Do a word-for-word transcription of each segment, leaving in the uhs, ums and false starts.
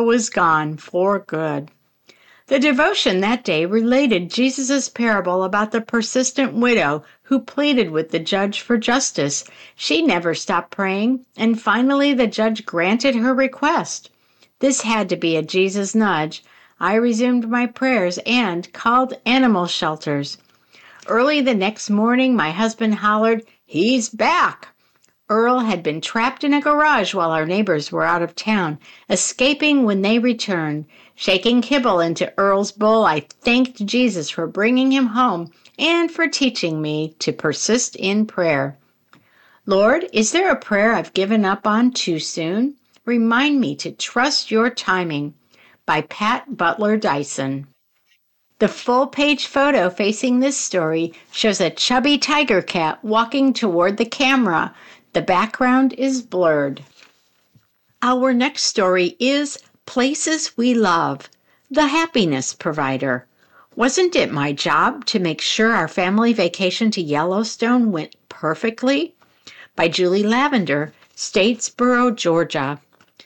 was gone for good. The devotion that day related Jesus' parable about the persistent widow who pleaded with the judge for justice. She never stopped praying, and finally the judge granted her request. This had to be a Jesus nudge. I resumed my prayers and called animal shelters. Early the next morning, my husband hollered, "He's back!" Earl had been trapped in a garage while our neighbors were out of town, escaping when they returned. Shaking kibble into Earl's bowl, I thanked Jesus for bringing him home and for teaching me to persist in prayer. Lord, is there a prayer I've given up on too soon? Remind me to trust your timing. By Pat Butler Dyson. The full-page photo facing this story shows a chubby tiger cat walking toward the camera. The background is blurred. Our next story is Places We Love, The Happiness Provider. Wasn't it my job to make sure our family vacation to Yellowstone went perfectly? By Julie Lavender, Statesboro, Georgia.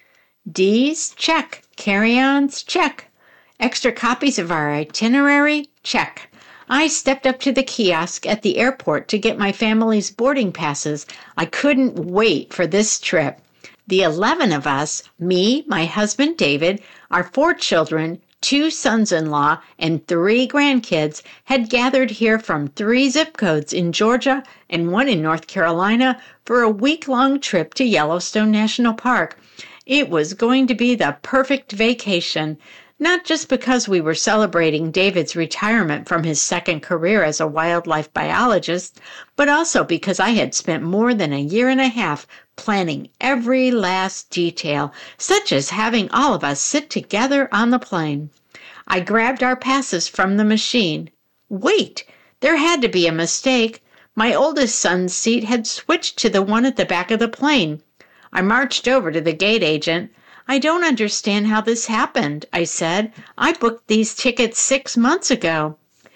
D's, check. Carry-ons, check. Extra copies of our itinerary, check. I stepped up to the kiosk at the airport to get my family's boarding passes. I couldn't wait for this trip. The eleven of us, me, my husband David, our four children, two sons-in-law, and three grandkids, had gathered here from three zip codes in Georgia and one in North Carolina for a week-long trip to Yellowstone National Park. It was going to be the perfect vacation. Not just because we were celebrating David's retirement from his second career as a wildlife biologist, but also because I had spent more than a year and a half planning every last detail, such as having all of us sit together on the plane. I grabbed our passes from the machine. Wait, there had to be a mistake. My oldest son's seat had switched to the one at the back of the plane. I marched over to the gate agent. "I don't understand how this happened," I said. "I booked these tickets six months ago."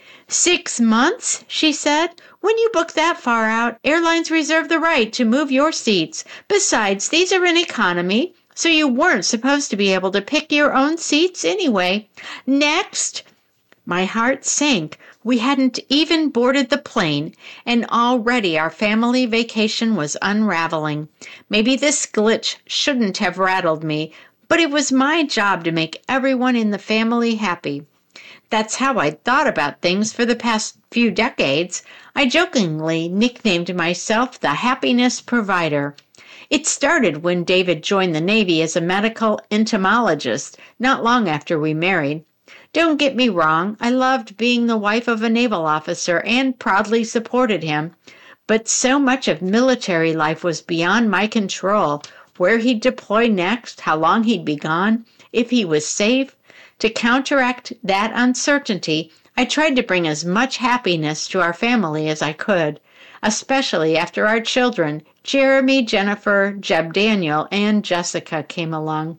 "Six months?" she said. "When you book that far out, airlines reserve the right to move your seats. Besides, these are in economy, so you weren't supposed to be able to pick your own seats anyway. Next!" My heart sank. We hadn't even boarded the plane, and already our family vacation was unraveling. Maybe this glitch shouldn't have rattled me, but it was my job to make everyone in the family happy. That's how I'd thought about things for the past few decades. I jokingly nicknamed myself the Happiness Provider. It started when David joined the Navy as a medical entomologist, not long after we married. Don't get me wrong, I loved being the wife of a naval officer and proudly supported him. But so much of military life was beyond my control. Where he'd deploy next, how long he'd be gone, if he was safe. To counteract that uncertainty, I tried to bring as much happiness to our family as I could, especially after our children, Jeremy, Jennifer, Jeb Daniel, and Jessica came along.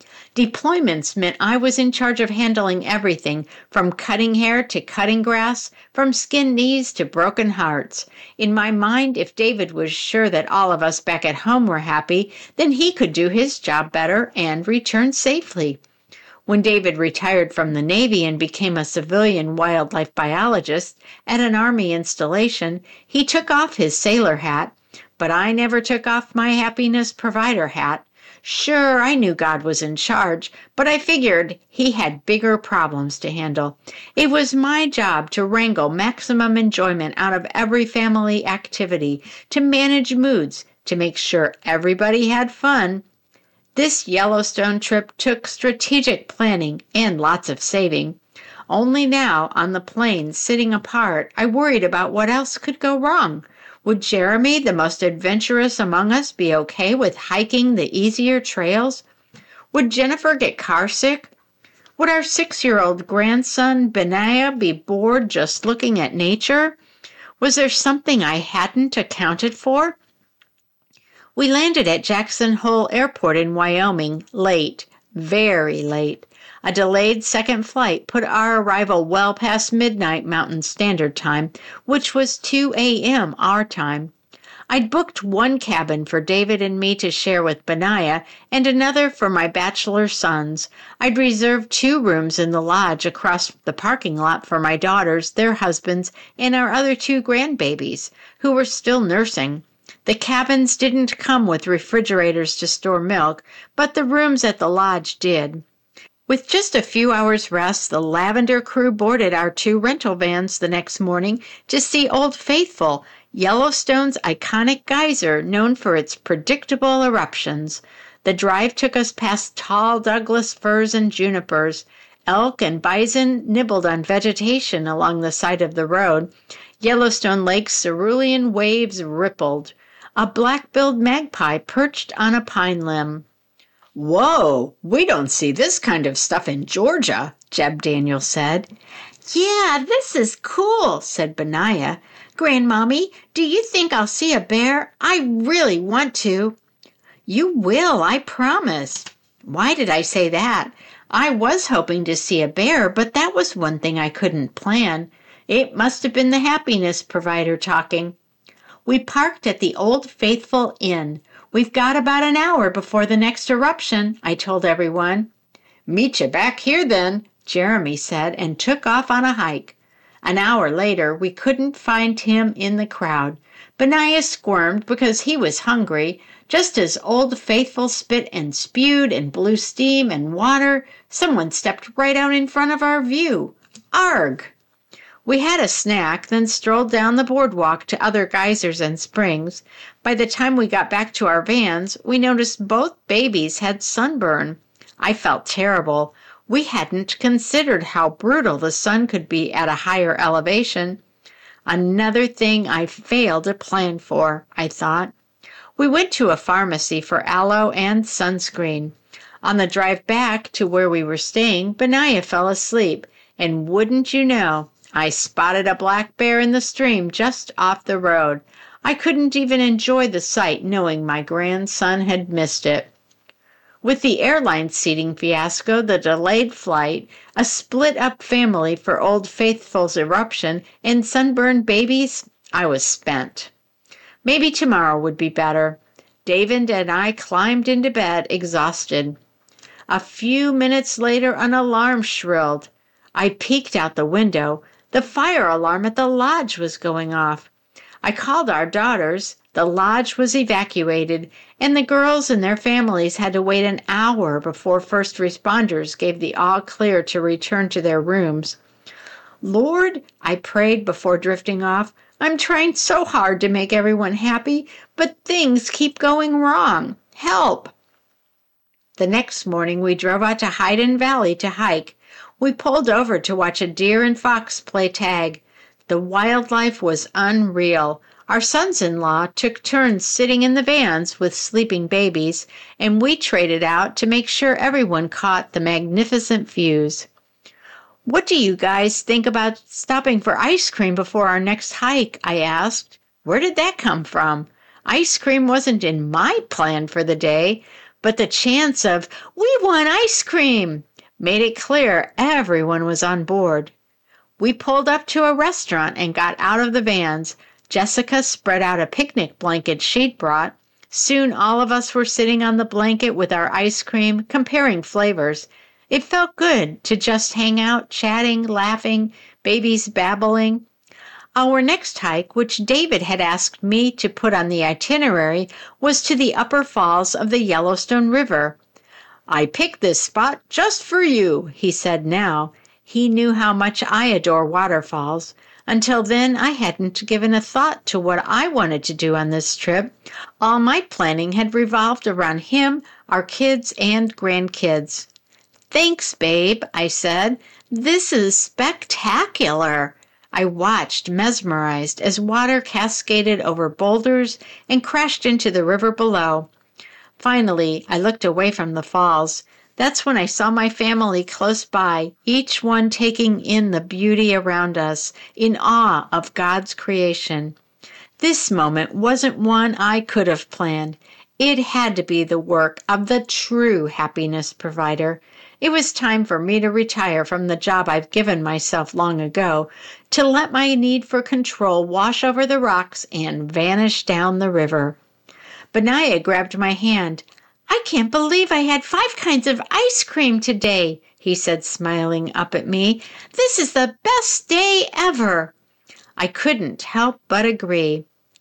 Deployments meant I was in charge of handling everything, from cutting hair to cutting grass, from skinned knees to broken hearts. In my mind, if David was sure that all of us back at home were happy, then he could do his job better and return safely. When David retired from the Navy and became a civilian wildlife biologist at an Army installation, he took off his sailor hat, but I never took off my happiness provider hat. Sure, I knew God was in charge, but I figured he had bigger problems to handle. It was my job to wrangle maximum enjoyment out of every family activity, to manage moods, to make sure everybody had fun. This Yellowstone trip took strategic planning and lots of saving. Only now, on the plane, sitting apart, I worried about what else could go wrong. Would Jeremy, the most adventurous among us, be okay with hiking the easier trails? Would Jennifer get carsick? Would our six-year-old grandson, Benaiah, be bored just looking at nature? Was there something I hadn't accounted for? We landed at Jackson Hole Airport in Wyoming late, very late. A delayed second flight put our arrival well past midnight Mountain Standard Time, which was two a.m. our time. I'd booked one cabin for David and me to share with Benaiah and another for my bachelor sons. I'd reserved two rooms in the lodge across the parking lot for my daughters, their husbands, and our other two grandbabies, who were still nursing. The cabins didn't come with refrigerators to store milk, but the rooms at the lodge did. With just a few hours' rest, the Lavender crew boarded our two rental vans the next morning to see Old Faithful, Yellowstone's iconic geyser known for its predictable eruptions. The drive took us past tall Douglas firs and junipers. Elk and bison nibbled on vegetation along the side of the road. Yellowstone Lake's cerulean waves rippled. A black-billed magpie perched on a pine limb. "Whoa, we don't see this kind of stuff in Georgia," Jeb Daniel said. "Yeah, this is cool," said Benaiah. "Grandmommy, do you think I'll see a bear? I really want to." "You will, I promise." Why did I say that? I was hoping to see a bear, but that was one thing I couldn't plan. It must have been the happiness provider talking. We parked at the Old Faithful Inn. "We've got about an hour before the next eruption," I told everyone. "Meet you back here then," Jeremy said, and took off on a hike. An hour later, we couldn't find him in the crowd. Benaiah squirmed because he was hungry. Just as Old Faithful spit and spewed and blew steam and water, someone stepped right out in front of our view. Arg! We had a snack, then strolled down the boardwalk to other geysers and springs. By the time we got back to our vans, we noticed both babies had sunburn. I felt terrible. We hadn't considered how brutal the sun could be at a higher elevation. Another thing I failed to plan for, I thought. We went to a pharmacy for aloe and sunscreen. On the drive back to where we were staying, Benaiah fell asleep, and wouldn't you know, I spotted a black bear in the stream just off the road. I couldn't even enjoy the sight knowing my grandson had missed it. With the airline seating fiasco, the delayed flight, a split-up family for Old Faithful's eruption, and sunburned babies, I was spent. Maybe tomorrow would be better. David and I climbed into bed, exhausted. A few minutes later, an alarm shrilled. I peeked out the window. The fire alarm at the lodge was going off. I called our daughters. The lodge was evacuated, and the girls and their families had to wait an hour before first responders gave the all-clear to return to their rooms. "Lord," I prayed before drifting off, "I'm trying so hard to make everyone happy, but things keep going wrong. Help!" The next morning, we drove out to Hyden Valley to hike. We pulled over to watch a deer and fox play tag. The wildlife was unreal. Our sons-in-law took turns sitting in the vans with sleeping babies, and we traded out to make sure everyone caught the magnificent views. "What do you guys think about stopping for ice cream before our next hike?" I asked. Where did that come from? Ice cream wasn't in my plan for the day, but the chance of, "We want ice cream," made it clear everyone was on board. We pulled up to a restaurant and got out of the vans. Jessica spread out a picnic blanket she'd brought. Soon all of us were sitting on the blanket with our ice cream, comparing flavors. It felt good to just hang out, chatting, laughing, babies babbling. Our next hike, which David had asked me to put on the itinerary, was to the upper falls of the Yellowstone River. "I picked this spot just for you," he said now. He knew how much I adore waterfalls. Until then, I hadn't given a thought to what I wanted to do on this trip. All my planning had revolved around him, our kids, and grandkids. "Thanks, babe," I said. "This is spectacular." I watched, mesmerized, as water cascaded over boulders and crashed into the river below. Finally, I looked away from the falls. That's when I saw my family close by, each one taking in the beauty around us, in awe of God's creation. This moment wasn't one I could have planned. It had to be the work of the true happiness provider. It was time for me to retire from the job I've given myself long ago, to let my need for control wash over the rocks and vanish down the river. Benaiah grabbed my hand. "I can't believe I had five kinds of ice cream today," he said, smiling up at me. "This is the best day ever." I couldn't help but agree.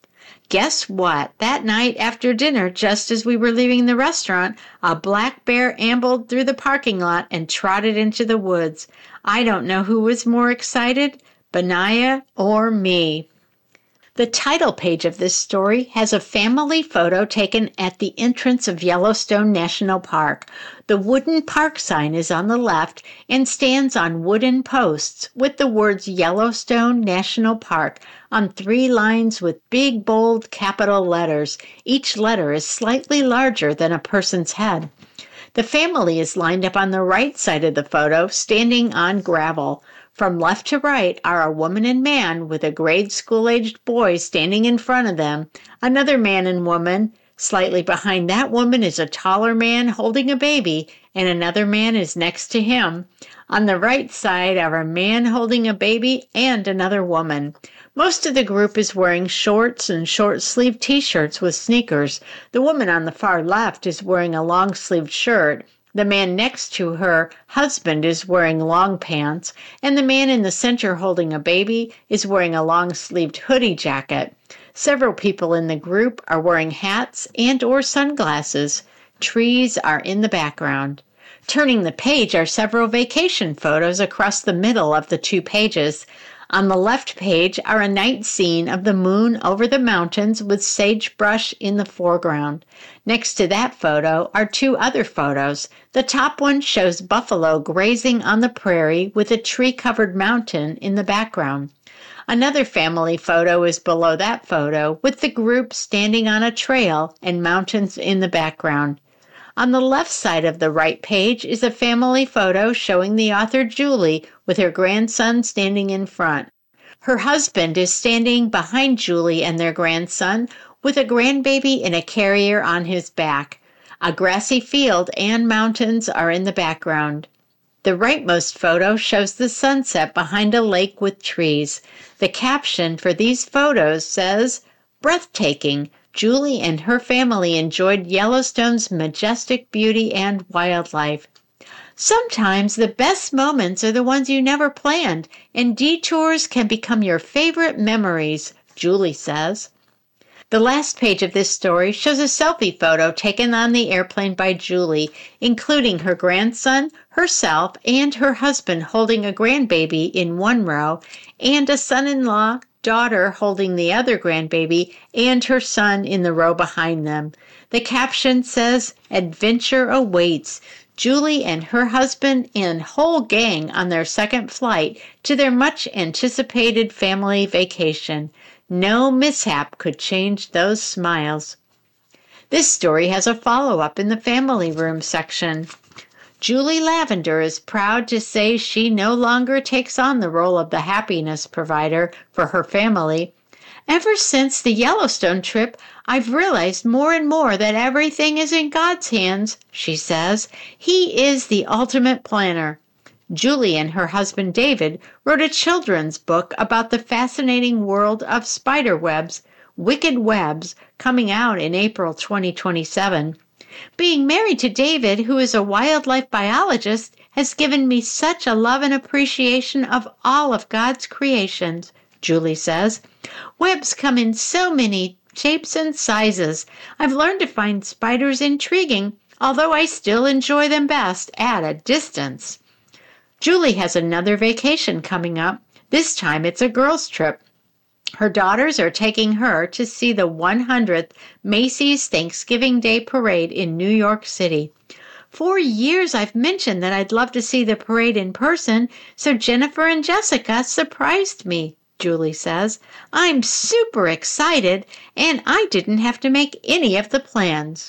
Guess what? That night after dinner, just as we were leaving the restaurant, a black bear ambled through the parking lot and trotted into the woods. I don't know who was more excited, Benaiah or me. The title page of this story has a family photo taken at the entrance of Yellowstone National Park. The wooden park sign is on the left and stands on wooden posts with the words Yellowstone National Park on three lines with big, bold capital letters. Each letter is slightly larger than a person's head. The family is lined up on the right side of the photo, standing on gravel. From left to right are a woman and man with a grade school-aged boy standing in front of them, another man and woman. Slightly behind that woman is a taller man holding a baby, and another man is next to him. On the right side are a man holding a baby and another woman. Most of the group is wearing shorts and short-sleeved t-shirts with sneakers. The woman on the far left is wearing a long-sleeved shirt. The man next to her husband is wearing long pants, and the man in the center holding a baby is wearing a long-sleeved hoodie jacket. Several people in the group are wearing hats and or sunglasses. Trees are in the background. Turning the page are several vacation photos across the middle of the two pages. On the left page are a night scene of the moon over the mountains with sagebrush in the foreground. Next to that photo are two other photos. The top one shows buffalo grazing on the prairie with a tree-covered mountain in the background. Another family photo is below that photo with the group standing on a trail and mountains in the background. On the left side of the right page is a family photo showing the author Julie with her grandson standing in front. Her husband is standing behind Julie and their grandson with a grandbaby in a carrier on his back. A grassy field and mountains are in the background. The rightmost photo shows the sunset behind a lake with trees. The caption for these photos says, "Breathtaking. Julie and her family enjoyed Yellowstone's majestic beauty and wildlife." Sometimes the best moments are the ones you never planned, and detours can become your favorite memories, Julie says. The last page of this story shows a selfie photo taken on the airplane by Julie, including her grandson, herself, and her husband holding a grandbaby in one row, and a son-in-law, daughter holding the other grandbaby, and her son in the row behind them. The caption says, "Adventure awaits. Julie and her husband and whole gang on their second flight to their much-anticipated family vacation. No mishap could change those smiles." This story has a follow-up in the family room section. Julie Lavender is proud to say she no longer takes on the role of the happiness provider for her family. "Ever since the Yellowstone trip, I've realized more and more that everything is in God's hands," she says. "He is the ultimate planner." Julie and her husband David wrote a children's book about the fascinating world of spider webs, Wicked Webs, coming out in April twenty twenty-seven. "Being married to David, who is a wildlife biologist, has given me such a love and appreciation of all of God's creations," Julie says. "Webs come in so many shapes and sizes. I've learned to find spiders intriguing, although I still enjoy them best at a distance." Julie has another vacation coming up. This time it's a girls' trip. Her daughters are taking her to see the one hundredth Macy's Thanksgiving Day Parade in New York City. "For years I've mentioned that I'd love to see the parade in person, so Jennifer and Jessica surprised me," Julie says. "I'm super excited, and I didn't have to make any of the plans."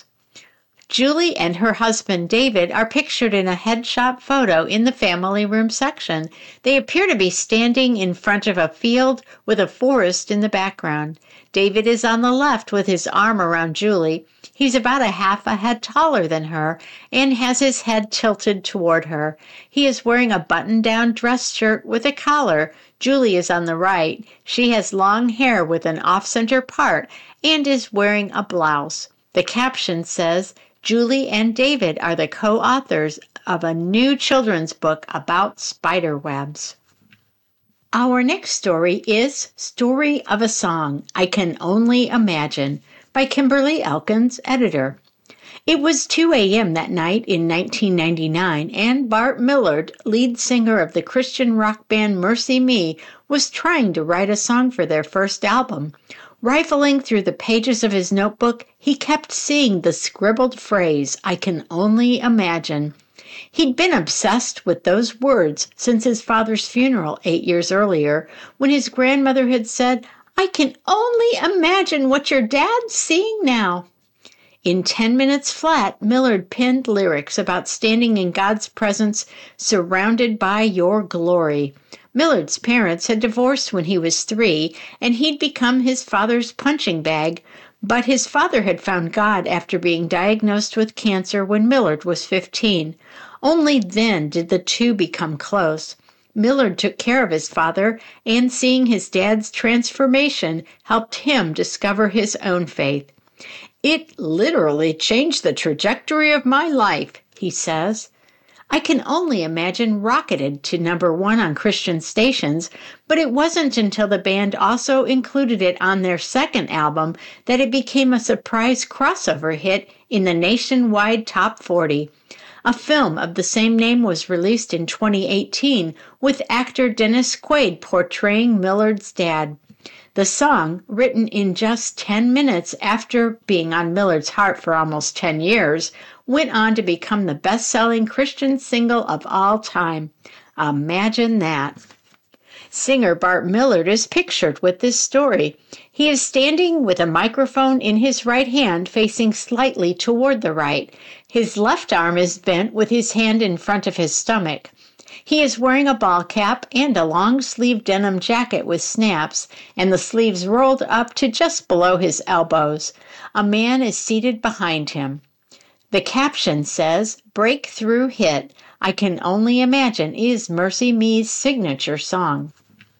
Julie and her husband David are pictured in a headshot photo in the family room section. They appear to be standing in front of a field with a forest in the background. David is on the left with his arm around Julie. He's about a half a head taller than her and has his head tilted toward her. He is wearing a button-down dress shirt with a collar. Julie is on the right. She has long hair with an off-center part and is wearing a blouse. The caption says, Julie and David are the co-authors of a new children's book about spider webs. Our next story is Story of a Song, I Can Only Imagine, by Kimberly Elkins, editor. It was two a.m. that night in nineteen ninety-nine, and Bart Millard, lead singer of the Christian rock band MercyMe, was trying to write a song for their first album. Rifling through the pages of his notebook, he kept seeing the scribbled phrase, I can only imagine. He'd been obsessed with those words since his father's funeral eight years earlier, when his grandmother had said, I can only imagine what your dad's seeing now. In ten minutes flat, Millard penned lyrics about standing in God's presence, surrounded by your glory. Millard's parents had divorced when he was three, and he'd become his father's punching bag, but his father had found God after being diagnosed with cancer when Millard was fifteen. Only then did the two become close. Millard took care of his father, and seeing his dad's transformation helped him discover his own faith. It literally changed the trajectory of my life, he says. I Can Only Imagine rocketed to number one on Christian stations, but it wasn't until the band also included it on their second album that it became a surprise crossover hit in the nationwide top forty. A film of the same name was released in twenty eighteen with actor Dennis Quaid portraying Millard's dad. The song, written in just ten minutes after being on Millard's heart for almost ten years, went on to become the best-selling Christian single of all time. Imagine that. Singer Bart Millard is pictured with this story. He is standing with a microphone in his right hand facing slightly toward the right. His left arm is bent with his hand in front of his stomach. He is wearing a ball cap and a long-sleeved denim jacket with snaps, and the sleeves rolled up to just below his elbows. A man is seated behind him. The caption says, Breakthrough Hit, I Can Only Imagine is MercyMe's signature song.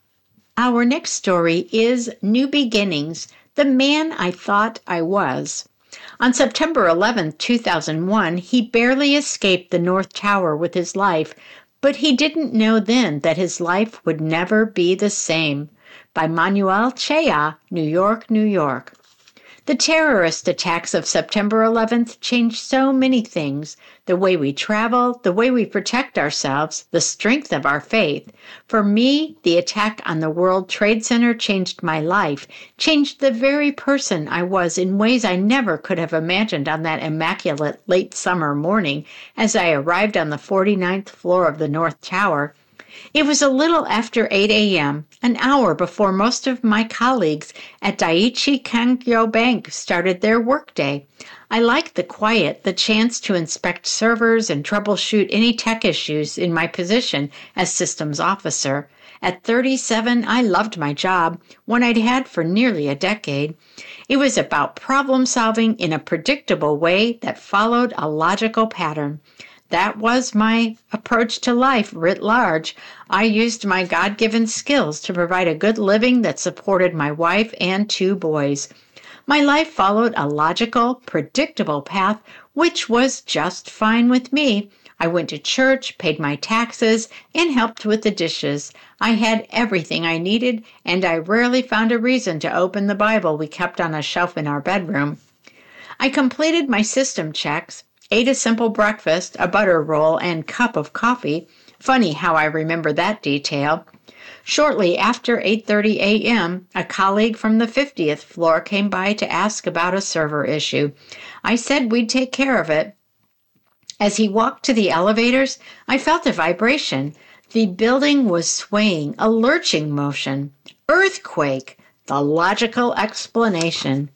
Our next story is New Beginnings, The Man I Thought I Was. On September eleventh, two thousand one, he barely escaped the North Tower with his life, but he didn't know then that his life would never be the same. By Manuel Chea, New York, New York. The terrorist attacks of September eleventh changed so many things, the way we travel, the way we protect ourselves, the strength of our faith. For me, the attack on the World Trade Center changed my life, changed the very person I was in ways I never could have imagined on that immaculate late summer morning as I arrived on the forty-ninth floor of the North Tower. It was a little after eight a.m., an hour before most of my colleagues at Daiichi Kangyo Bank started their workday. I liked the quiet, the chance to inspect servers and troubleshoot any tech issues in my position as systems officer. At thirty-seven, I loved my job, one I'd had for nearly a decade. It was about problem solving in a predictable way that followed a logical pattern. That was my approach to life writ large. I used my God-given skills to provide a good living that supported my wife and two boys. My life followed a logical, predictable path, which was just fine with me. I went to church, paid my taxes, and helped with the dishes. I had everything I needed, and I rarely found a reason to open the Bible we kept on a shelf in our bedroom. I completed my system checks, ate a simple breakfast, a butter roll, and cup of coffee. Funny how I remember that detail. Shortly after eight thirty a.m., a colleague from the fiftieth floor came by to ask about a server issue. I said we'd take care of it. As he walked to the elevators, I felt a vibration. The building was swaying, a lurching motion. Earthquake! The logical explanation.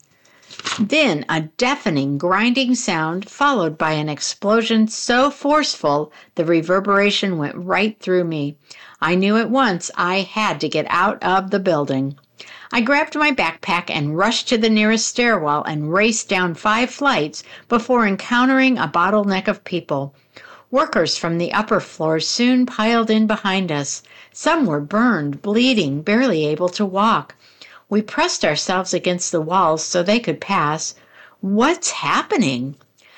Then a deafening, grinding sound followed by an explosion so forceful the reverberation went right through me. I knew at once I had to get out of the building. I grabbed my backpack and rushed to the nearest stairwell and raced down five flights before encountering a bottleneck of people. Workers from the upper floors soon piled in behind us. Some were burned, bleeding, barely able to walk. We pressed ourselves against the walls so they could pass. What's happening?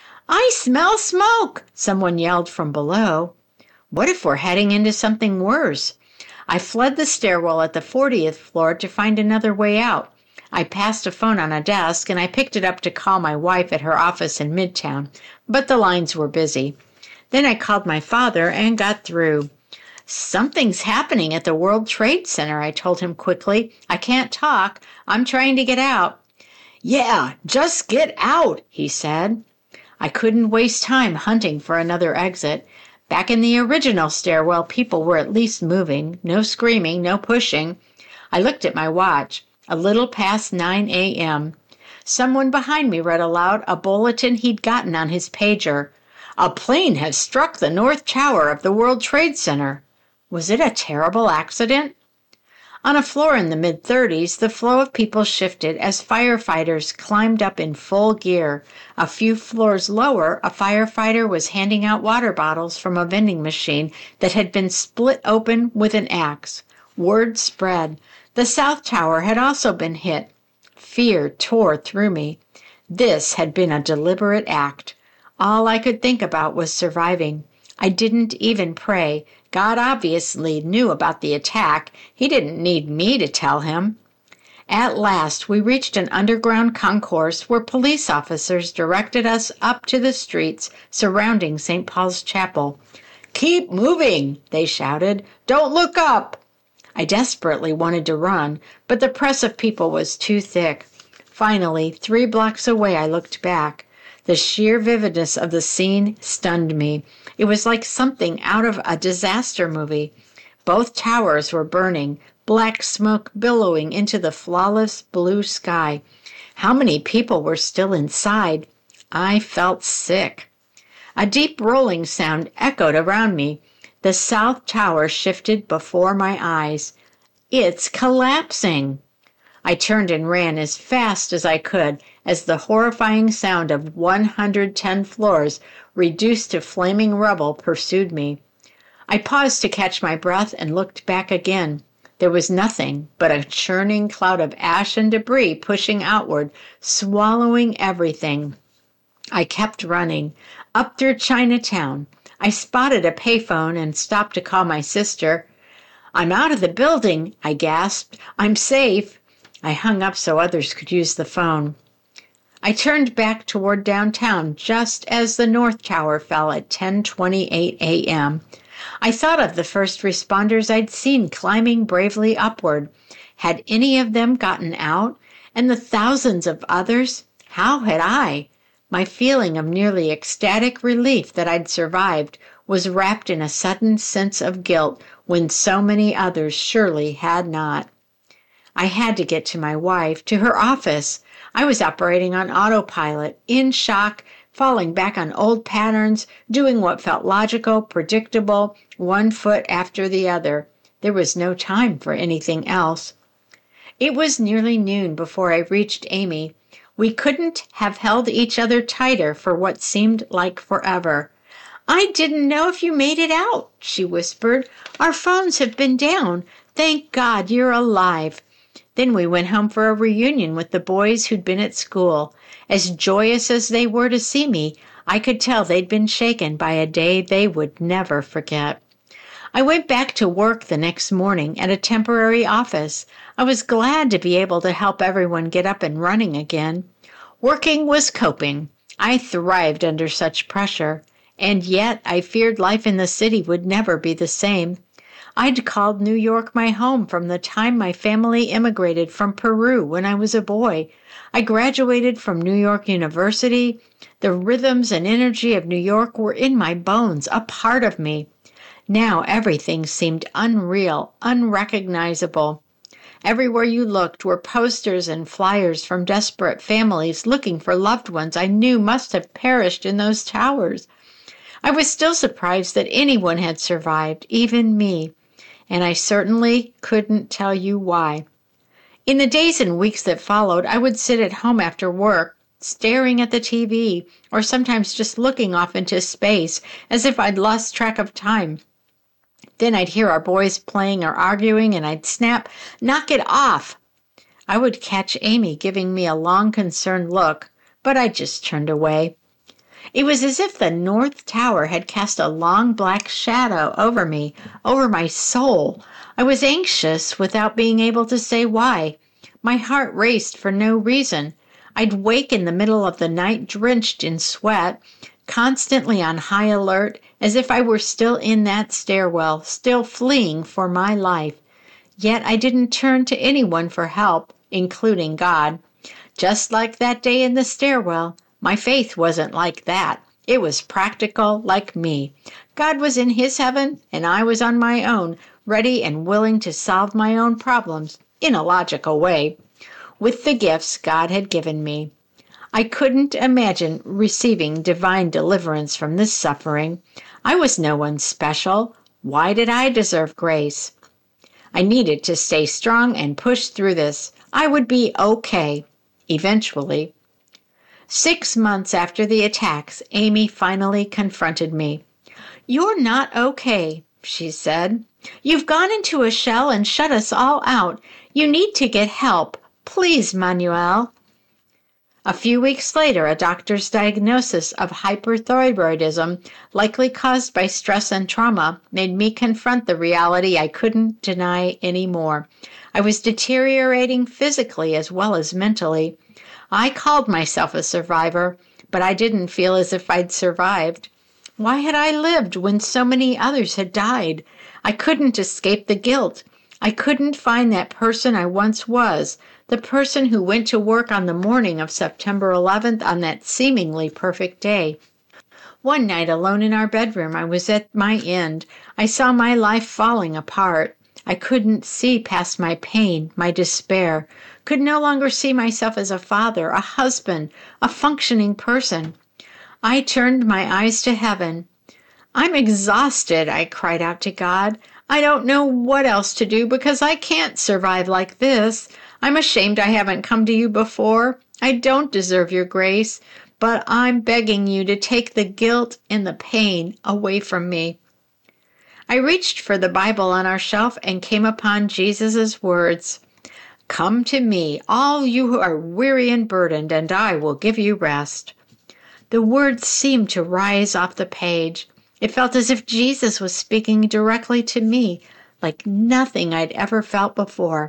I smell smoke, someone yelled from below. What if we're heading into something worse? I fled the stairwell at the fortieth floor to find another way out. I passed a phone on a desk and I picked it up to call my wife at her office in Midtown, but the lines were busy. Then I called my father and got through. Something's happening at the World Trade Center, I told him quickly. I can't talk. I'm trying to get out. Yeah, just get out, he said. I couldn't waste time hunting for another exit. Back in the original stairwell, people were at least moving. No screaming, no pushing. I looked at my watch. A little past nine a.m. Someone behind me read aloud a bulletin he'd gotten on his pager. A plane has struck the North Tower of the World Trade Center. Was it a terrible accident? On a floor in the mid-thirties, the flow of people shifted as firefighters climbed up in full gear. A few floors lower, a firefighter was handing out water bottles from a vending machine that had been split open with an axe. Word spread. The South Tower had also been hit. Fear tore through me. This had been a deliberate act. All I could think about was surviving. I didn't even pray. God obviously knew about the attack. He didn't need me to tell him. At last, we reached an underground concourse where police officers directed us up to the streets surrounding Saint Paul's Chapel. Keep moving, they shouted. Don't look up. I desperately wanted to run, but the press of people was too thick. Finally, three blocks away, I looked back. The sheer vividness of the scene stunned me. It was like something out of a disaster movie. Both towers were burning, black smoke billowing into the flawless blue sky. How many people were still inside? I felt sick. A deep rolling sound echoed around me. The South Tower shifted before my eyes. It's collapsing. I turned and ran as fast as I could as the horrifying sound of one hundred ten floors reduced to flaming rubble pursued me. I paused to catch my breath and looked back again. There was nothing but a churning cloud of ash and debris pushing outward, swallowing everything. I kept running, up through Chinatown. I spotted a payphone and stopped to call my sister. I'm out of the building, I gasped. I'm safe. I hung up so others could use the phone. I turned back toward downtown just as the North Tower fell at ten twenty-eight a.m. I thought of the first responders I'd seen climbing bravely upward. Had any of them gotten out? And the thousands of others? How had I? My feeling of nearly ecstatic relief that I'd survived was wrapped in a sudden sense of guilt when so many others surely had not. I had to get to my wife, to her office. I was operating on autopilot, in shock, falling back on old patterns, doing what felt logical, predictable, one foot after the other. There was no time for anything else. It was nearly noon before I reached Amy. We couldn't have held each other tighter for what seemed like forever. I didn't know if you made it out, she whispered. Our phones have been down. Thank God you're alive. Then we went home for a reunion with the boys who'd been at school. As joyous as they were to see me, I could tell they'd been shaken by a day they would never forget. I went back to work the next morning at a temporary office. I was glad to be able to help everyone get up and running again. Working was coping. I thrived under such pressure. And yet I feared life in the city would never be the same. I'd called New York my home from the time my family immigrated from Peru when I was a boy. I graduated from New York University. The rhythms and energy of New York were in my bones, a part of me. Now everything seemed unreal, unrecognizable. Everywhere you looked were posters and flyers from desperate families looking for loved ones I knew must have perished in those towers. I was still surprised that anyone had survived, even me. And I certainly couldn't tell you why. In the days and weeks that followed, I would sit at home after work, staring at the T V, or sometimes just looking off into space as if I'd lost track of time. Then I'd hear our boys playing or arguing, and I'd snap, "Knock it off!" I would catch Amy giving me a long, concerned look, but I just turned away. It was as if the North Tower had cast a long black shadow over me, over my soul. I was anxious without being able to say why. My heart raced for no reason. I'd wake in the middle of the night drenched in sweat, constantly on high alert, as if I were still in that stairwell, still fleeing for my life. Yet I didn't turn to anyone for help, including God. Just like that day in the stairwell, my faith wasn't like that. It was practical, like me. God was in his heaven, and I was on my own, ready and willing to solve my own problems in a logical way, with the gifts God had given me. I couldn't imagine receiving divine deliverance from this suffering. I was no one special. Why did I deserve grace? I needed to stay strong and push through this. I would be okay, eventually. Six months after the attacks, Amy finally confronted me. "You're not okay," she said. "You've gone into a shell and shut us all out. You need to get help. Please, Manuel." A few weeks later, a doctor's diagnosis of hyperthyroidism, likely caused by stress and trauma, made me confront the reality I couldn't deny anymore. I was deteriorating physically as well as mentally. I called myself a survivor, but I didn't feel as if I'd survived. Why had I lived when so many others had died? I couldn't escape the guilt. I couldn't find that person I once was, the person who went to work on the morning of September eleventh on that seemingly perfect day. One night, alone in our bedroom, I was at my end. I saw my life falling apart. I couldn't see past my pain, my despair, could no longer see myself as a father, a husband, a functioning person. I turned my eyes to heaven. "I'm exhausted," I cried out to God. "I don't know what else to do because I can't survive like this. I'm ashamed I haven't come to you before. I don't deserve your grace, but I'm begging you to take the guilt and the pain away from me." I reached for the Bible on our shelf and came upon Jesus' words. "Come to me, all you who are weary and burdened, and I will give you rest." The words seemed to rise off the page. It felt as if Jesus was speaking directly to me, like nothing I'd ever felt before.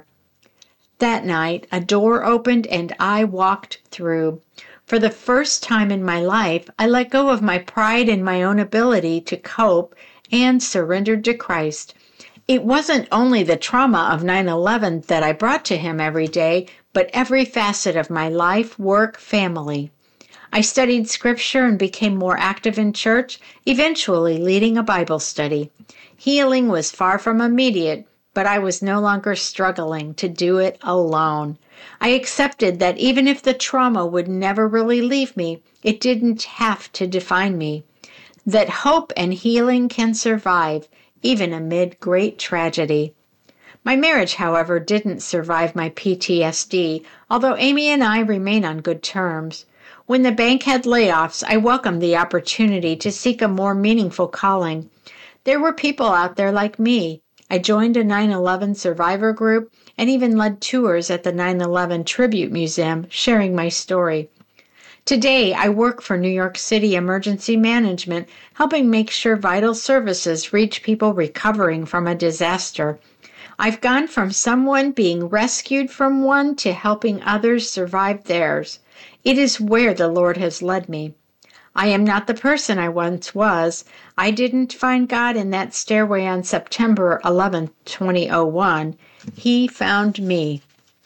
That night, a door opened and I walked through. For the first time in my life, I let go of my pride in my own ability to cope and surrendered to Christ. It wasn't only the trauma of nine eleven that I brought to him every day, but every facet of my life, work, family. I studied scripture and became more active in church, eventually leading a Bible study. Healing was far from immediate, but I was no longer struggling to do it alone. I accepted that even if the trauma would never really leave me, it didn't have to define me. That hope and healing can survive, even amid great tragedy. My marriage, however, didn't survive my P T S D, although Amy and I remain on good terms. When the bank had layoffs, I welcomed the opportunity to seek a more meaningful calling. There were people out there like me. I joined a nine eleven survivor group and even led tours at the nine eleven Tribute Museum, sharing my story. Today, I work for New York City Emergency Management, helping make sure vital services reach people recovering from a disaster. I've gone from someone being rescued from one to helping others survive theirs. It is where the Lord has led me. I am not the person I once was. I didn't find God in that stairway on September eleventh, twenty oh one. He found me.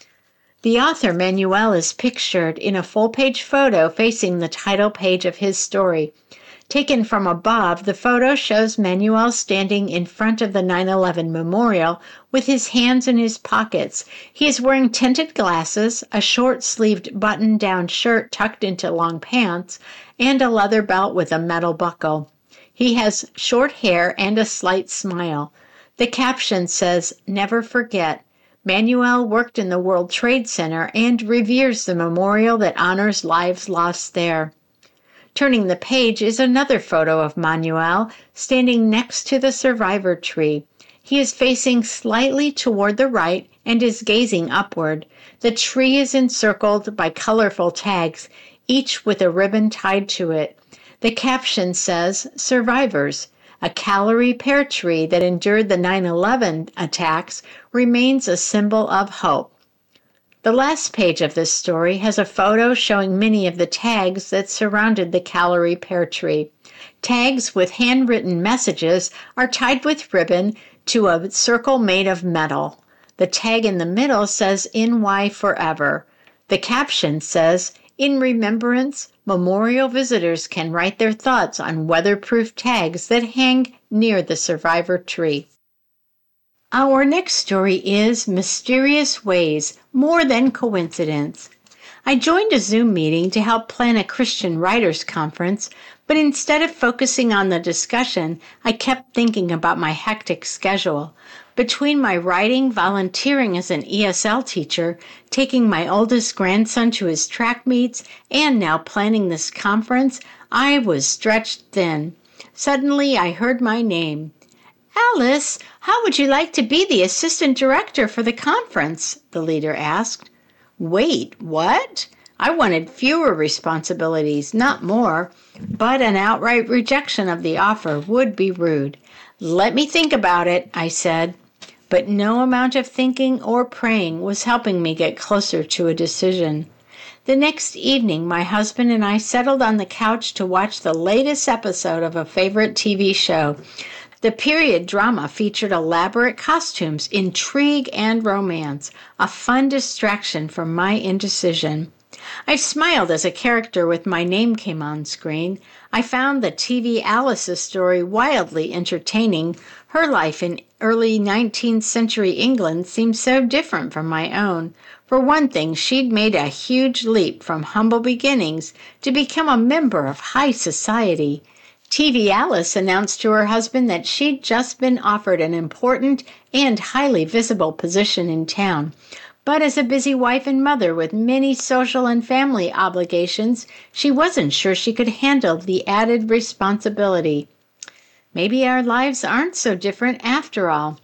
The author, Manuel, is pictured in a full-page photo facing the title page of his story. Taken from above, the photo shows Manuel standing in front of the nine eleven memorial with his hands in his pockets. He is wearing tinted glasses, a short-sleeved button-down shirt tucked into long pants, and a leather belt with a metal buckle. He has short hair and a slight smile. The caption says, "Never forget, Manuel worked in the World Trade Center and reveres the memorial that honors lives lost there. Turning the page is another photo of Manuel standing next to the survivor tree. He is facing slightly toward the right and is gazing upward. The tree is encircled by colorful tags, each with a ribbon tied to it. The caption says, "Survivors. A Callery pear tree that endured the nine eleven attacks remains a symbol of hope." The last page of this story has a photo showing many of the tags that surrounded the Callery pear tree. Tags with handwritten messages are tied with ribbon to a circle made of metal. The tag in the middle says N Y Forever. The caption says, "In remembrance, memorial visitors can write their thoughts on weatherproof tags that hang near the survivor tree." Our next story is Mysterious Ways, More Than Coincidence. I joined a Zoom meeting to help plan a Christian writers conference, but instead of focusing on the discussion, I kept thinking about my hectic schedule. Between my writing, volunteering as an E S L teacher, taking my oldest grandson to his track meets, and now planning this conference, I was stretched thin. Suddenly, I heard my name. "Alice, how would you like to be the assistant director for the conference?" the leader asked. Wait, what? I wanted fewer responsibilities, not more, but an outright rejection of the offer would be rude. "Let me think about it," I said. But no amount of thinking or praying was helping me get closer to a decision. The next evening, my husband and I settled on the couch to watch the latest episode of a favorite T V show. The period drama featured elaborate costumes, intrigue, and romance, a fun distraction from my indecision. I smiled as a character with my name came on screen. I found the T V Alice's story wildly entertaining. Her life in early nineteenth century England seemed so different from my own. For one thing, she'd made a huge leap from humble beginnings to become a member of high society. T V Alice announced to her husband that she'd just been offered an important and highly visible position in town. But as a busy wife and mother with many social and family obligations, she wasn't sure she could handle the added responsibility. Maybe our lives aren't so different after all.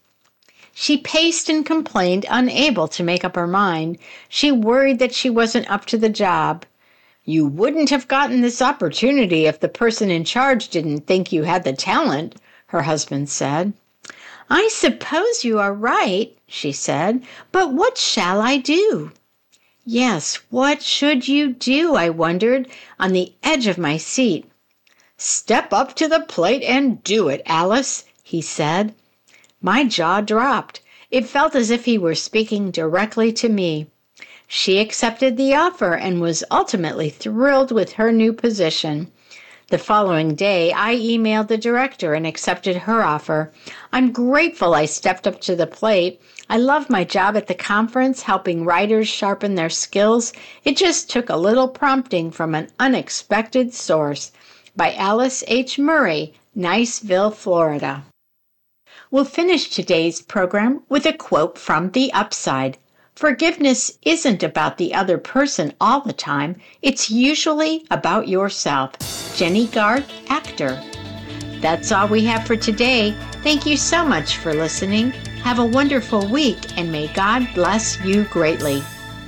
She paced and complained, unable to make up her mind. She worried that she wasn't up to the job. "You wouldn't have gotten this opportunity if the person in charge didn't think you had the talent," her husband said. "I suppose you are right," she said, "but what shall I do?" Yes, what should you do, I wondered, on the edge of my seat. "Step up to the plate and do it, Alice," he said. My jaw dropped. It felt as if he were speaking directly to me. She accepted the offer and was ultimately thrilled with her new position. The following day, I emailed the director and accepted her offer. I'm grateful I stepped up to the plate. I love my job at the conference, helping writers sharpen their skills. It just took a little prompting from an unexpected source. By Alice H. Murray, Niceville, Florida. We'll finish today's program with a quote from The Upside. Forgiveness isn't about the other person all the time. It's usually about yourself. Jenny Garth, actor. That's all we have for today. Thank you so much for listening. Have a wonderful week, and may God bless you greatly.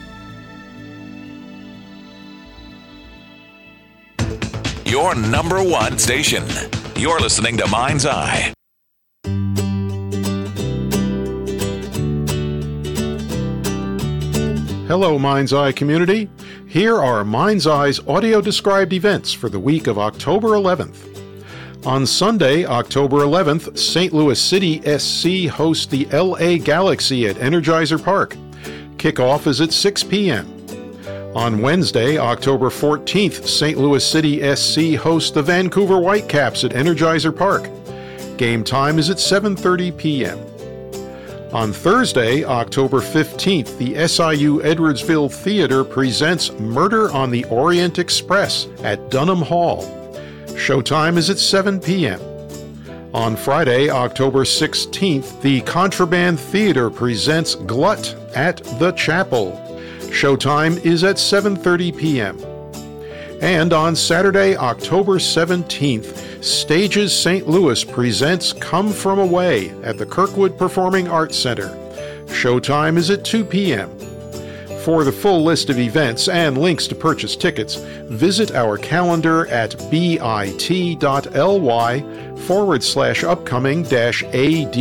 Your number one station. You're listening to Mind's Eye. Hello, Mind's Eye community. Here are Mind's Eye's audio-described events for the week of October eleventh. On Sunday, October eleventh, Saint Louis City S C hosts the L A Galaxy at Energizer Park. Kickoff is at six p.m. On Wednesday, October fourteenth, Saint Louis City S C hosts the Vancouver Whitecaps at Energizer Park. Game time is at seven thirty p.m. On Thursday, October fifteenth, the S I U Edwardsville Theater presents Murder on the Orient Express at Dunham Hall. Showtime is at seven p.m. On Friday, October sixteenth, the Contraband Theater presents Glut at the Chapel. Showtime is at seven thirty p.m. And on Saturday, October seventeenth, Stages Saint Louis presents Come From Away at the Kirkwood Performing Arts Center. Showtime is at two p.m. For the full list of events and links to purchase tickets, visit our calendar at bit.ly forward slash upcoming dash AD.